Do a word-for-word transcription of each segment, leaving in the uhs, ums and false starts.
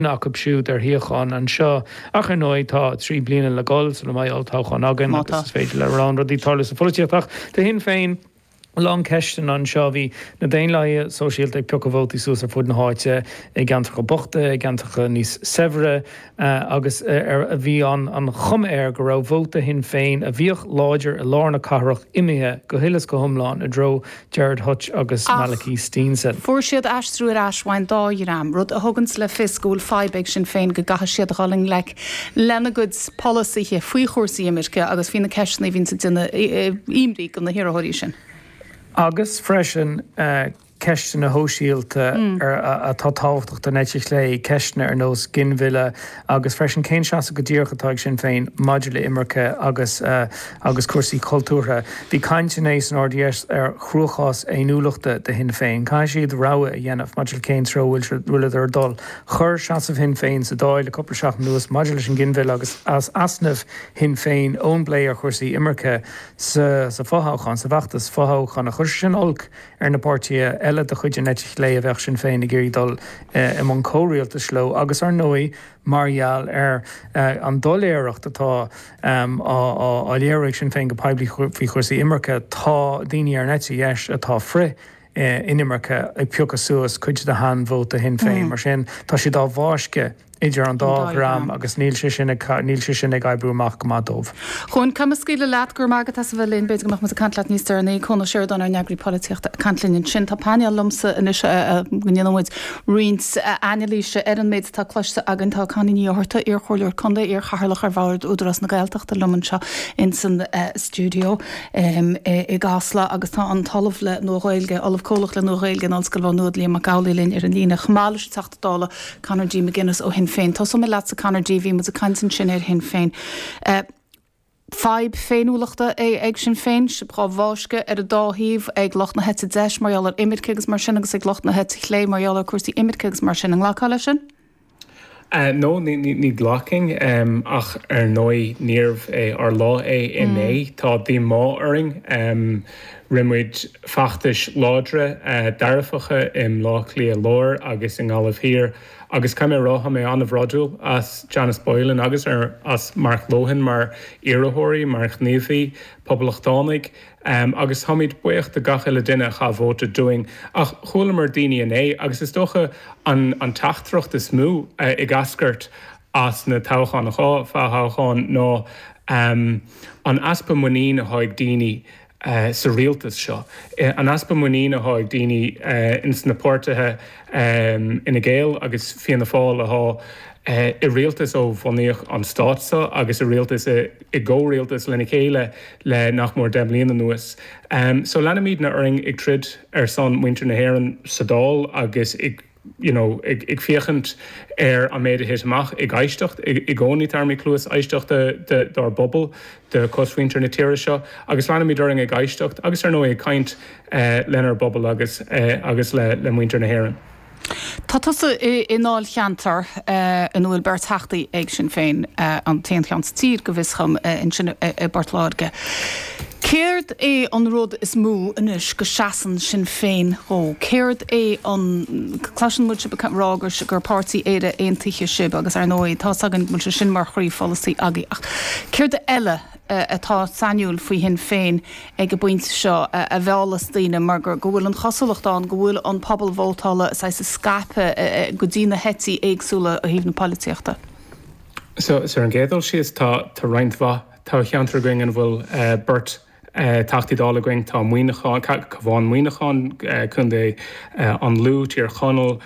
nach go siúd ar hiochan an seo ach ar nóid tá trí bliana le gáil so le maiall táchan agan agus is féidir le rán rudí tálas sa fóilteach de hin féin long ceisten an seo bhí na déonlaithe sóisialta ag peocha bhótaí suas ar fud na háite ag gantacha bochta ag gantacha níos severe agus ar a bhí an an chum air go raibh bhóta hin féin a bhíoh láidir i lárna carach imithe go hilas go thomláin a dro Gerard Hutch agus Malachi Steenson. Fuair siad aistrú ar aisháin dáiram rud a thugans le fiscúil fáibeag sin féin go gatha siad galing le lena goods policy he faoi chósaí imirce agus fhína ceisna bhín sa duine imrí go na hiarthirí sin. Agus freisin uh, ceiste na hóisialta mm. ar a tá táhachtach den neitich lé ceistena ar nós ginmhile agus freisin cén seasa go dtíorchatáid sin féin module imirce agus uh, agus cuasaí cultúrtha. Bhí caiintenééis an ordíos ar chruúchás éúlaachta de hin féin. Cai siad ráha a dhéanamh module cén tro bhfuil ar dul. Chur seasamh hin féin sa dáil le coppla seach nuas module sin ginmhile agus as asnamh hin féin ón blé ar chusaí imirce sa, sa fóthachán, sa bhachtas fóthachán a chur sin olc ar na pártí eile de chuide netich lé a bheith sin féin i ggéirdal i món cóirialta sló agus ar nói margheall ar an dóléireacht atá á léirigh sin féin go peibli fao chusaí imirce tá daoine ar neti dheis atá fri inimirce ag peocha suas chuide de han bhóta hin féin mar sin tá si dá bháisce idir an dágram agus níl sin níl sin ag gaibbrúach go dómh. Chun cum scíle leat gur mágad as bhfuil linn beidir nach cantlaat níos ar na chuna séir don ar neagraí políocht cantlinn sin tá páine lumsa inis gníid rins ainelíise ar an méid tá cloiste agan tá caní orta ar choir chunda ar charlach ar bhhaid údras na gailteachta luman seo in san studio i gasla agus tá an talamh le nóghilge olaf cólach le nóghilge an alscail bh nuad líon macálaílinn ar an lína chmáis teachtadála Conor G. McGuinness ó hin féin. Tá som leat sa Conor G. bhí mu a cantin sin ar hin féin. Feib féinúlaachta é ag sin féin se brá bháisce ar a dáhíomh ag loch na het deis marall ar imidcegus mar sin agus ag loch na het lé marall ar cuasí imidcegus mar sin an ghlaáile sin? Uh, no, ní, ní, ní glacking um, ach ar nói níorh é ar lá é in é tá dí má uring um, rimmuid fachtais ládre uh, darfacha im lá clia lór agus in gálah hir agus caiim ráha mé anmh radúil as Janice Boylan agus ar as Mark Lohan mar iarthóirí mar chníomhí poblachtánig um, agus hamid buocht de gachaile duine cha bhóta doing ach chola mar daine in é agus is docha an, an tachttrocht is mú uh, i gascart as na táchan na chá fáthcháin nó um, an aspa muín a háid daine Uh, sa rialtas seo. Uh, an aspa muína háid daoine uh, in sna pórtathe um, ina ggéal agus fianna fáil a há uh, i rialtas ó bhhaíoch an stáitsa agus i rialtas i, i ggó rialtas lena chéile le nach mór dem líana nuas. Um, so lena míad na uring ag trid ar san muintir na hhéireann sa dál agus ag you know, ag, ag fiachant ar a méide hit amach ag aistecht, ag, ag gcóí tarmí clúas aistecht dar bobbal de cosfuinter na tíire seo, agus lena mí during ag aistecht, agus ar nó ag caint uh, lenar bobbal agus, uh, agus le, le muintir na hhéireann. Tá tusa ináil cheantar an bhfuil beir teachtaí ag sin féin an taon cheant tír go bhischam in sin i Bartláirge. Céird é an rud is mú inis go seasan sin féin ó. Céird é an clasan muid sib rágur se gur pártaí éire aontaithe sib agus ar nóid tá agan mu sin mar choirí folasaí agaí. Céird eile atá sanúil faoi hin féin ag go buinte seo a bheálas daoine mar gur go bhfuil an chosalachtán go bhfuil an pobl bhótála sa sa scape go dtína hetí éagsúla a híomh na políochta. So so an géadal sios tá tá roinntha tá cheantar going an bhfuil uh, burt Uh, Táchtaí dála going tá muoineáin bháin muoineáin chun é an lú tíar chonal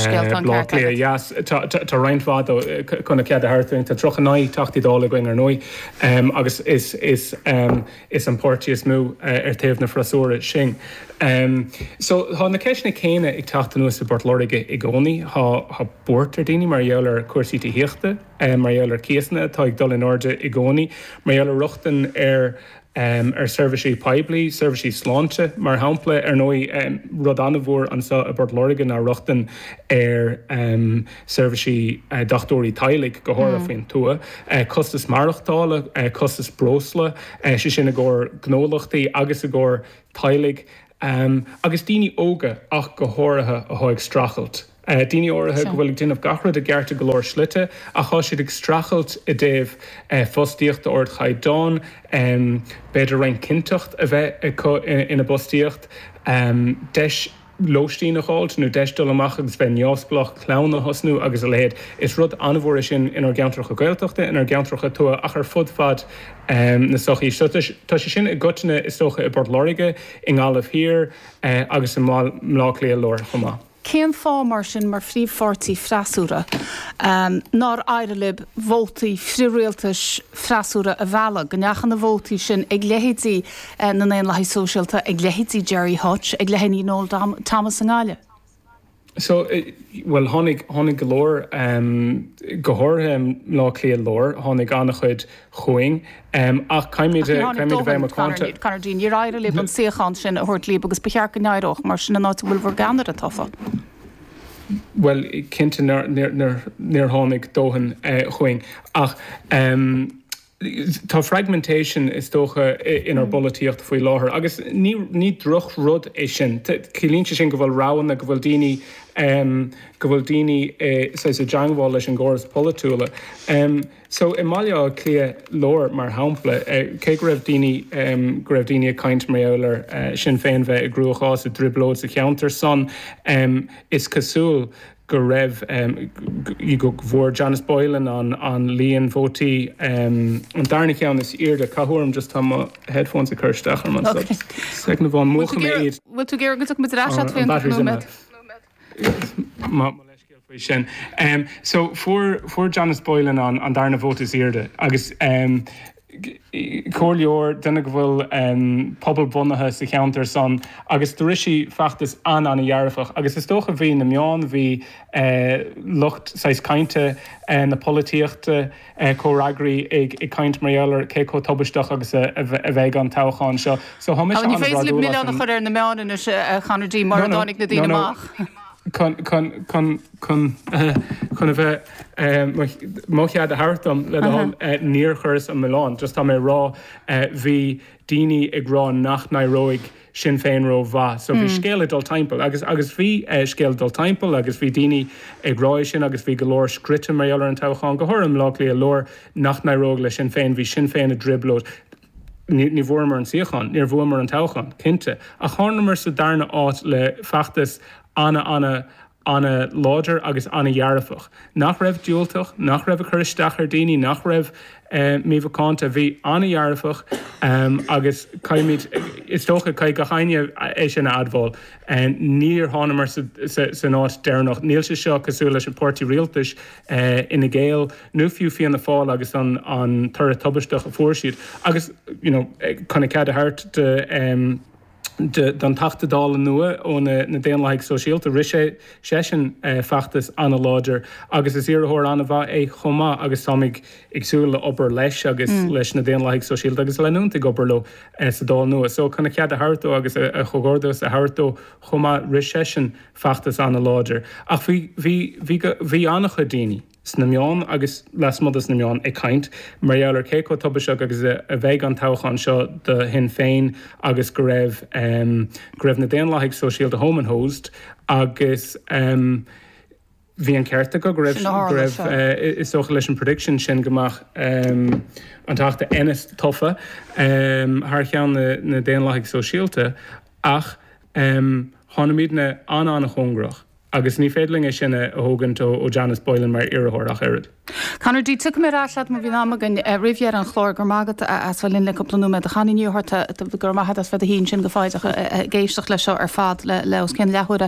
tá roinnthád chuna cead athing tá trocha náid táchtaí dála going ar nói agus is is um, is an pórtíos mú uh, ar taobh na frasúra sin. Um, so há na ceisna céine ag teachta nuas sa Bartláirge i gcónaí há búirt ar daoine mar dheallar cuasaí híochta mar dheallar céasna tá ag dul in orde i gcónaí mar dheallar ruchtan ar Um, ar serviceí peibli, serviceí sláinte, mar hampla ar nói um, rud anmhór an sa a Bartláirge na ruchtan ar um, serviceí uh, dachtóirí tailig go háir mm. faoin tua. Uh, costas marachtála, uh, costas brosla, uh, si sin a ggóir gnólachtaí agus a ggóir tailig, um, agus daoine óga ach go háirithe a háig strachelt. Díine orthe go bhfuil duanamh gachrad a gcearta go leir slite a chá siad ag strachelt i déobh fostíocht ord chaidán beidir rein cintocht a bheith ina bostíocht deis Lóistíí nacháilt nó deisdul amach agus bheith neosblach clánna hosnú agus a léad is rud anmhór sin inar geantracha gailteachta inar geantracha tua ach ar fud fad um, na sochaí tá sé sin i gutainine is socha i bord láige in gálah hir uh, agus in má mlálí leir chumá. Céim fá mar sin mar phríomhpháirtí freasúra um, ná airelib bhótaí friúiltas freasúra a bhela gneachan na bhótaí sin ag lehétí uh, na naon leithí sóisialta ag lehétí Jerry Hutch ag lehéní Noel Thomas an gáile. So, uh, well, honnig honnig galore um, gohorhem lá clia lore honnig annach chud chuing um, ach caiimid caiimid bheith mar contact Carradine you're either live on seachan sin a hort lieb agus bechearca neiroch mar sin an bhfuil bhar ganar a tofa. Well, cinnte near honnig dóhan uh, chuing ach um, tá fragmentation is tócha inar bolíocht faoi láthair agus ní ní droch rud é sin cílínte sin go bhfuil ráhan a go bhfuil daoine um, go bhfuil daoine sa a deanghá leis an ggóras polúla. Um, so i maiile clia lór mar hampla cé go raibh daoine um, go raibh daoine a caint méolar uh, sin féin bheith i grúchás a driblóid sa cheantar son um, is cosúil go raibh um, I go bhór Janice Boylan an, an líon vótaí um, an darna ceann is irde cathúm just tá headphones a chuirsteachar man se na bháin mócha méid. Bhfuil tú géir go mit ráisiad féin nómed. Má leiscéil faoi sin. Um, so fuair fuair Janice Boylan an, an darna vótas irde agus um, cóirleor duna go bhfuil um, pobl bunathe sa cheantar son agus dorisí feachtas an anna dhearfach agus is tócha bhí na meán bhí uh, lucht sais cainte uh, na políochta uh, córagraí ag i caint maréalar cé có tobisteach agus a, a bheith an táchaán seo. So ha ní féidir mí nach chuir na meán in chanadí mar dánig na dtíine amach. Con con con con con a bheith móchead a hartam le níor churas an Milán, just tá mé rá bhí daoine ag rá nach nairóig sin féin ró bha. So bhí scéile dul timppel, agus agus bhí scéil dul timppel, agus bhí daoine ag ráid sin agus bhí go leir scrite maréalar an táchaán go thum lálí a leir nach nairóg le sin féin, bhí sin féin a driblód. Ní bhfuair an siochan, níor bhfuair an táchan, cinnte. A tháinar sa darna áit le feachtas anna anna anna láidir agus anna dhearfach. Nach raibh dúilteach, nach raibh a chuiristeach ar daoine, nach raibh uh, míomhánta bhí anna dhearfach um, agus caiimid is tócha cai go chaine é sin adbháil an níor tháinar sa náit dearnach. Níl sé seo cosú leis an Pórtaí Rialtais uh, ina ggéal nó fiú fiú na fáil agus an, an tuaire tubasteach a fuairsiad. Agus, you know, chuna cead a thart de um, De, dan tachta dála nua ó na, na déanlaigh sosiálta rise sesin uh, feachtas anna láidir agus is iarthóir anna bha é chomá agus samig agsúla obair leis agus mm. leis na déanlaigh sosiálta agus leúnta gobarló uh, sa dá nua. So chuna cead a hartó agus a, a chogordas a hartó chomá rise sesin feachtas anna láidir. Ach bhí annach a daoine sna meán agus les mudas na meán ag caint maréalar cé có tubaseach agus a, a bheith an táchan seo de hin féin agus go raibh um, go raibh na déanlaigh sosiálta home and host agus um, bhí an ceirrta go go raibh go raibh uh, is socha leis an prediction sin gomach um, an táachta Ennis tofa um, thar cheann na, na déanlaigh sosiálta ach um, tháinig na an anna chungrach. Agus ní féidling é sinna a thugant ó Janice Boylan mar iarthóir ach airad. Carradí tu mé ráisiad má bhí námagan rihéar an chlór gur mágad as bhfuil le copplanú me a chaíorta gur maithe as fed a hín sin go fáideach géisteach le seo ar fad le le os cin lehuiire.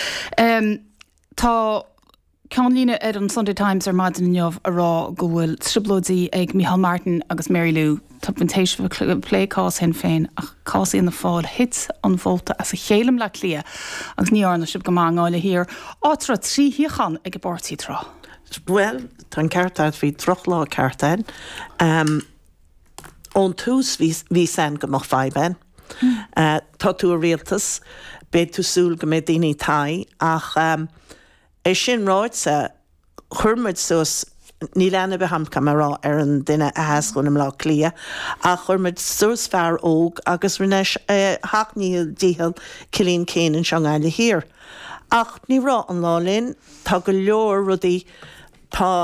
Tá Ceanlína ar an Sunday Times ar maidin neamh a rá go bhfuil striblódaí ag Micheál Martin agus Mary Lou tupaintéis pléicás hen féin ach cásaí na fáil hit an bhóta as a chélam le lia agus níorna sib go mágáile hir átra tríhiochan ag gabártaí trá. Well, tá ceartáid bhí troch lá ceartáid. Um, ón tús bhí san go mach fáiben. Mm. Uh, tá tú a rialtas, bé tú súl go mé daoine tai ach um, é sin ráid sa churmid sos ní lena be hamca marrá ar an duine ahas chun am lá clia a churmid sos fear óg agus rinneis uh, haachníil díhal cilín céin an seangáile hir. ach ní rá an lálinn tá go leor rudí tá